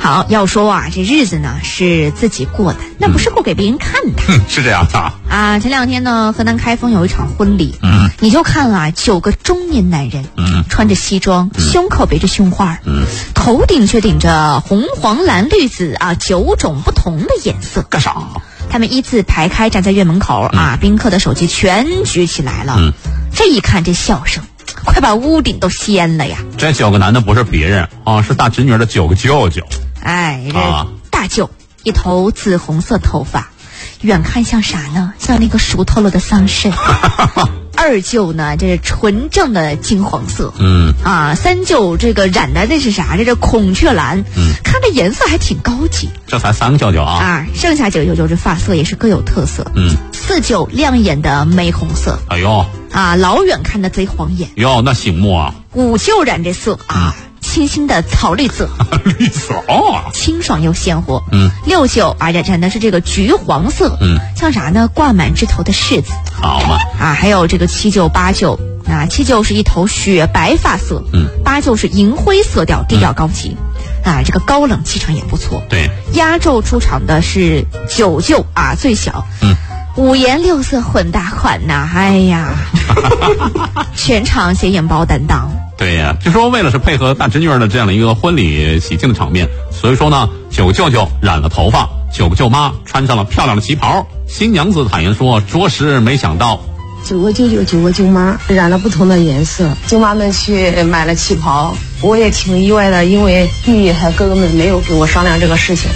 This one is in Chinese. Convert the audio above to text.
好，要说啊，这日子呢是自己过的，那不是过给别人看的。 是这样的啊。前2天呢，河南开封有一场婚礼，你就看啊，9个中年男人，穿着西装，胸口别着胸花，头顶却顶着红、黄、蓝、绿、紫啊9种不同的颜色。 干啥？ 他们依次排开站在院门口啊，宾客的手机全举起来了。这一看这笑声，快把屋顶都掀了呀！ 这9个男的不是别人啊，是大侄女的9个舅舅。 哎，这大舅一头紫红色头发，远看像啥呢？像那个熟透了的桑葚。二舅呢，这是纯正的金黄色。三舅这个染的那是啥？这是孔雀蓝。看这颜色还挺高级。 这才3个舅舅啊！ 剩下9个舅舅这发色也是各有特色。4舅亮眼的玫红色。 哎呦老远看的贼晃眼。 哟，那醒目啊 5舅染这色清新的草绿色。 绿色清爽又鲜活。6舅染的是这个橘黄色。像啥呢？挂满枝头的柿子。 好嘛还有这个7舅8舅7舅是一头雪白发色。8舅是银灰色调，低调高级。这个高冷气场也不错。 对， 压轴出场的是9舅最小。5颜6色混大款呐，哎呀，全场显眼包担当。 对呀，就说为了是配合大侄女的这样的一个婚礼喜庆的场面，所以说呢，9个舅舅染了头发，9个舅妈穿上了漂亮的旗袍。新娘子坦言说，着实没想到 9个舅舅9个舅妈染了不同的颜色，舅妈们去买了旗袍，我也挺意外的，因为弟弟和哥哥们没有跟我商量这个事情。